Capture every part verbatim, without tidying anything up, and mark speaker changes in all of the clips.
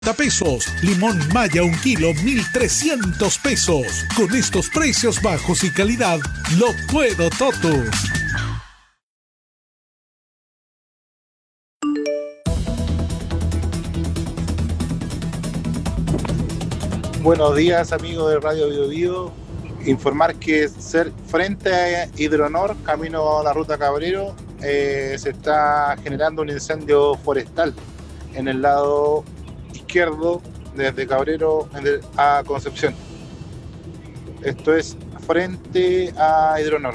Speaker 1: pesos. Limón Maya un kilo, mil trescientos pesos. Con estos precios bajos y calidad, lo puedo todo.
Speaker 2: Buenos días, amigos de Radio Bio Bio. Informar que ser frente a Hidronor, camino a la ruta Cabrero, eh, se está generando un incendio forestal en el lado izquierdo desde Cabrero a Concepción. Esto es frente a Hidronor.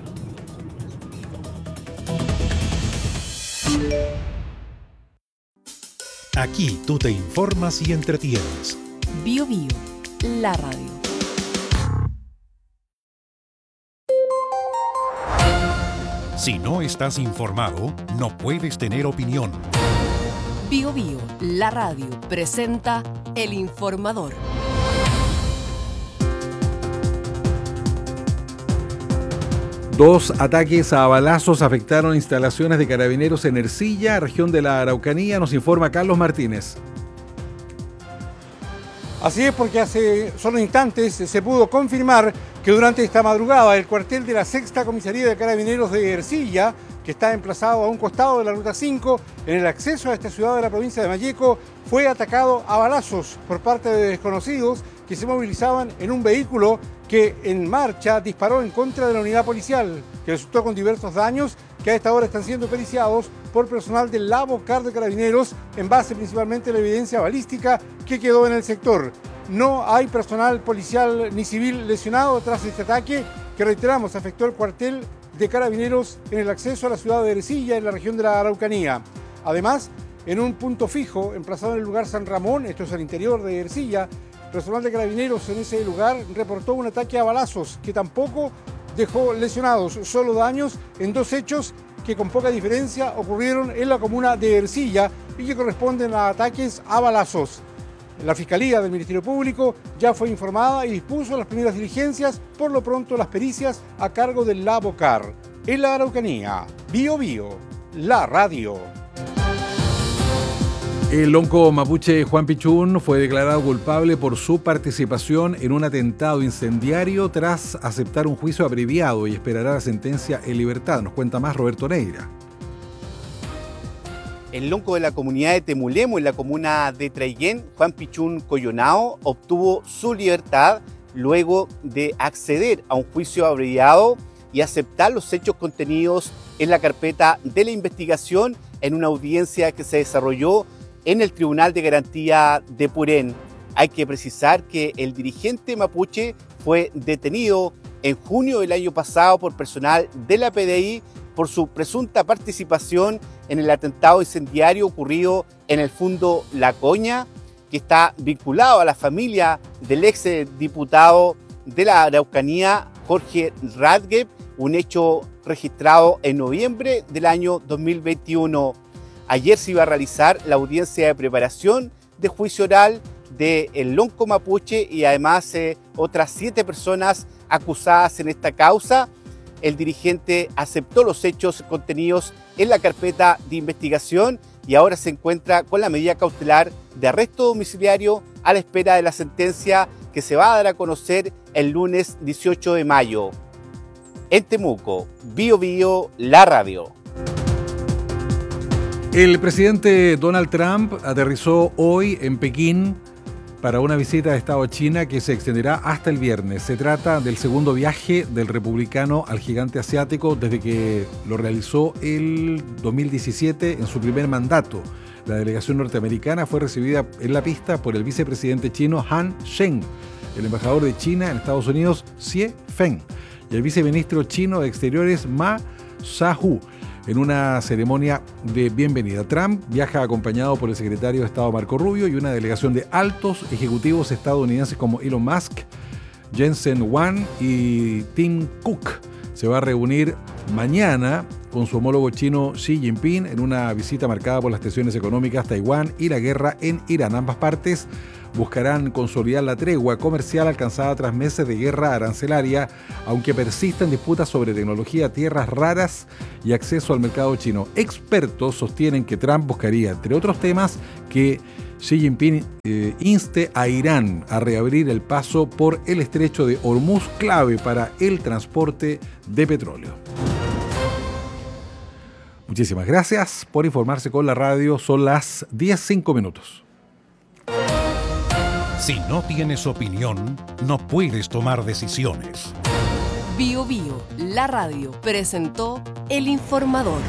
Speaker 1: Aquí tú te informas y entretienes.
Speaker 3: Bio Bio, la radio.
Speaker 1: Si no estás informado, no puedes tener opinión.
Speaker 3: Bio Bio, la radio, presenta El Informador.
Speaker 4: Dos ataques a balazos afectaron instalaciones de Carabineros en Ercilla, región de la Araucanía, nos informa Carlos Martínez.
Speaker 5: Así es, porque hace solo instantes se pudo confirmar que durante esta madrugada el cuartel de la Sexta Comisaría de Carabineros de Ercilla, que está emplazado a un costado de la Ruta cinco, en el acceso a esta ciudad de la provincia de Malleco, fue atacado a balazos por parte de desconocidos que se movilizaban en un vehículo que en marcha disparó en contra de la unidad policial, que resultó con diversos daños que a esta hora están siendo periciados por personal del Labocar de Carabineros en base principalmente a la evidencia balística que quedó en el sector. No hay personal policial ni civil lesionado tras este ataque que, reiteramos, afectó el cuartel de Carabineros en el acceso a la ciudad de Ercilla, en la región de la Araucanía. Además, en un punto fijo, emplazado en el lugar San Ramón, esto es al interior de Ercilla, personal de Carabineros en ese lugar reportó un ataque a balazos que tampoco dejó lesionados, solo daños en dos hechos que con poca diferencia ocurrieron en la comuna de Ercilla y que corresponden a ataques a balazos. La Fiscalía del Ministerio Público ya fue informada y dispuso las primeras diligencias, por lo pronto las pericias a cargo del Labocar. En la Araucanía, Bio Bio, la radio.
Speaker 4: El lonco mapuche Juan Pichún fue declarado culpable por su participación en un atentado incendiario tras aceptar un juicio abreviado y esperará la sentencia en libertad. Nos cuenta más Roberto Neira.
Speaker 6: El lonco de la comunidad de Temulemo, en la comuna de Traiguén, Juan Pichún Coyonao, obtuvo su libertad luego de acceder a un juicio abreviado y aceptar los hechos contenidos en la carpeta de la investigación en una audiencia que se desarrolló en el Tribunal de Garantía de Purén. Hay que precisar que el dirigente mapuche fue detenido en junio del año pasado por personal de la P D I por su presunta participación en el atentado incendiario ocurrido en el Fundo La Coña, que está vinculado a la familia del ex diputado de la Araucanía, Jorge Radgeb, un hecho registrado en noviembre del año dos mil veintiuno. Ayer se iba a realizar la audiencia de preparación de juicio oral del lonco mapuche y además eh, otras siete personas acusadas en esta causa. El dirigente aceptó los hechos contenidos en la carpeta de investigación y ahora se encuentra con la medida cautelar de arresto domiciliario a la espera de la sentencia que se va a dar a conocer el lunes dieciocho de mayo. En Temuco, Bio Bio, la radio.
Speaker 4: El presidente Donald Trump aterrizó hoy en Pekín para una visita de Estado a China que se extenderá hasta el viernes. Se trata del segundo viaje del republicano al gigante asiático desde que lo realizó el dos mil diecisiete en su primer mandato. La delegación norteamericana fue recibida en la pista por el vicepresidente chino Han Zheng, el embajador de China en Estados Unidos Xie Feng y el viceministro chino de Exteriores Ma Sahu, en una ceremonia de bienvenida. Trump viaja acompañado por el secretario de Estado Marco Rubio y una delegación de altos ejecutivos estadounidenses como Elon Musk, Jensen Huang y Tim Cook. Se va a reunir mañana con su homólogo chino Xi Jinping en una visita marcada por las tensiones económicas, Taiwán y la guerra en Irán. Ambas partes buscarán consolidar la tregua comercial alcanzada tras meses de guerra arancelaria, aunque persistan disputas sobre tecnología, tierras raras y acceso al mercado chino. Expertos sostienen que Trump buscaría, entre otros temas, que Xi Jinping eh, inste a Irán a reabrir el paso por el estrecho de Hormuz, clave para el transporte de petróleo. Muchísimas gracias por informarse con la radio. Son las diez cinco minutos.
Speaker 1: Si no tienes opinión, no puedes tomar decisiones.
Speaker 3: Bio Bio, la radio, presentó El Informador.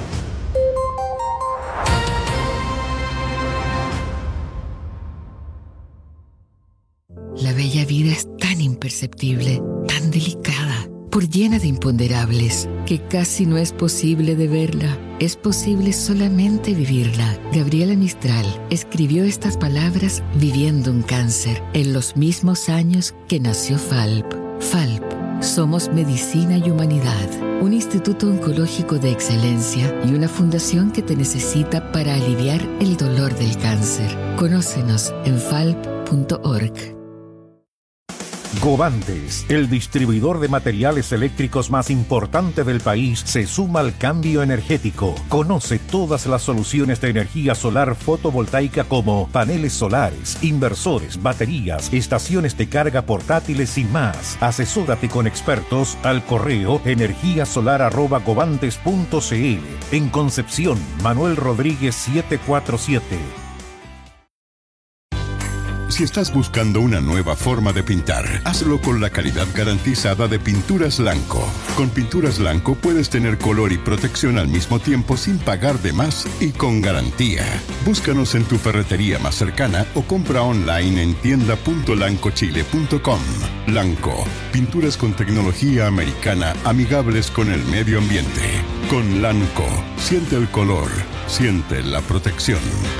Speaker 7: La bella vida es tan imperceptible, tan delicada, por llena de imponderables, que casi no es posible de verla. Es posible solamente vivirla. Gabriela Mistral escribió estas palabras viviendo un cáncer, en los mismos años que nació Falp. Falp. Somos Medicina y Humanidad, un instituto oncológico de excelencia y una fundación que te necesita para aliviar el dolor del cáncer. Conócenos en falp punto org.
Speaker 1: Govantes, el distribuidor de materiales eléctricos más importante del país, se suma al cambio energético. Conoce todas las soluciones de energía solar fotovoltaica como paneles solares, inversores, baterías, estaciones de carga portátiles y más. Asesórate con expertos al correo energía solar arroba govantes punto c l. En Concepción, Manuel Rodríguez setecientos cuarenta y siete.
Speaker 8: Si estás buscando una nueva forma de pintar, hazlo con la calidad garantizada de Pinturas Lanco. Con Pinturas Lanco puedes tener color y protección al mismo tiempo sin pagar de más y con garantía. Búscanos en tu ferretería más cercana o compra online en tienda punto lanco chile punto com. Lanco, pinturas con tecnología americana amigables con el medio ambiente. Con Lanco, siente el color, siente la protección.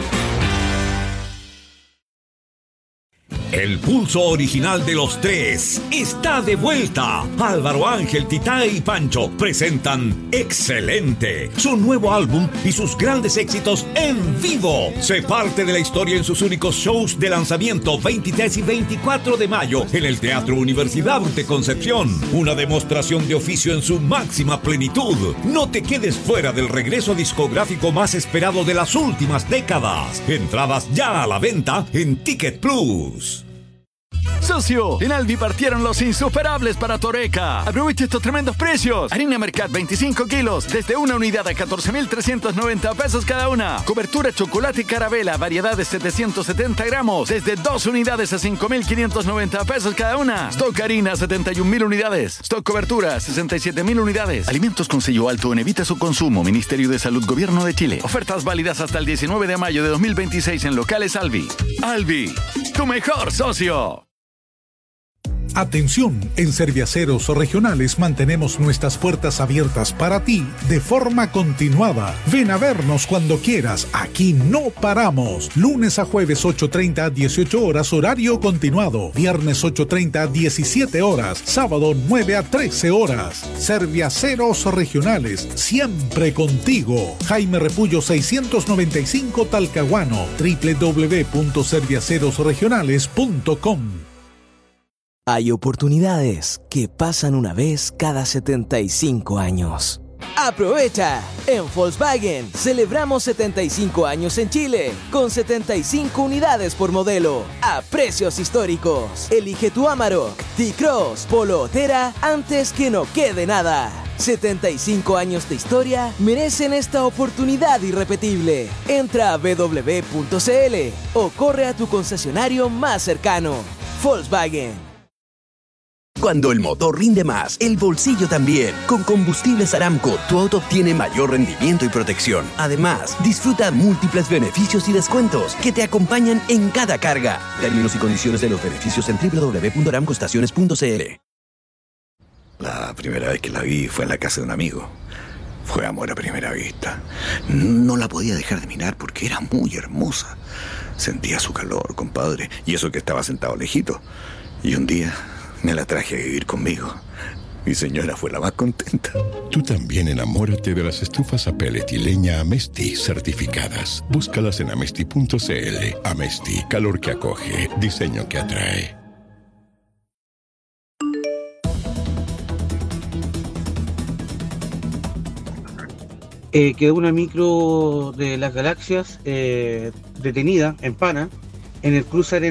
Speaker 9: El pulso original de los tres está de vuelta. Álvaro Ángel, Titá y Pancho presentan Excelente, su nuevo álbum y sus grandes éxitos en vivo. Sé parte de la historia en sus únicos shows de lanzamiento veintitrés y veinticuatro de mayo en el Teatro Universidad de Concepción. Una demostración de oficio en su máxima plenitud. No te quedes fuera del regreso discográfico más esperado de las últimas décadas. Entradas ya a la venta en Ticket Plus.
Speaker 10: Socio, en Alvi partieron los insuperables para Toreca. Aprovecha estos tremendos precios. Harina Mercat veinticinco kilos, desde una unidad a catorce mil trescientos noventa pesos cada una. Cobertura chocolate Carabela, variedad de setecientos setenta gramos, desde dos unidades a cinco mil quinientos noventa pesos cada una. Stock harina, setenta y un mil unidades. Stock cobertura, sesenta y siete mil unidades. Alimentos con sello alto en Evita su consumo. Ministerio de Salud, Gobierno de Chile. Ofertas válidas hasta el diecinueve de mayo de dos mil veintiséis en locales Alvi. Alvi, tu mejor socio.
Speaker 1: Atención, en Serviaceros Regionales mantenemos nuestras puertas abiertas para ti de forma continuada. Ven a vernos cuando quieras, aquí no paramos. Lunes a jueves ocho treinta a dieciocho horas horario continuado. Viernes ocho treinta a diecisiete horas. Sábado nueve a trece horas. Serviaceros Regionales, siempre contigo. Jaime Repullo seiscientos noventa y cinco Talcahuano. doble u doble u doble u punto serviaceros regionales punto com.
Speaker 11: Hay oportunidades que pasan una vez cada setenta y cinco años. ¡Aprovecha! En Volkswagen celebramos setenta y cinco años en Chile, con setenta y cinco unidades por modelo, a precios históricos. Elige tu Amarok, T-Cross, Polo o Terra antes que no quede nada. setenta y cinco años de historia merecen esta oportunidad irrepetible. Entra a w w w punto c l o corre a tu concesionario más cercano. Volkswagen.
Speaker 12: Cuando el motor rinde más, el bolsillo también. Con Combustibles Aramco, tu auto obtiene mayor rendimiento y protección. Además, disfruta múltiples beneficios y descuentos que te acompañan en cada carga. Términos y condiciones de los beneficios en w w w punto aramco estaciones punto c l.
Speaker 13: La primera vez que la vi fue en la casa de un amigo. Fue amor a primera vista. No la podía dejar de mirar porque era muy hermosa. Sentía su calor, compadre, y eso que estaba sentado lejito. Y un día me la traje a vivir conmigo. Mi señora fue la más contenta.
Speaker 8: Tú también enamórate de las estufas a pellet y leña Amesti certificadas. Búscalas en amesti punto c l. Amesti, calor que acoge, diseño que atrae.
Speaker 14: Eh, quedó una micro de las galaxias eh, detenida en Pana en el cruce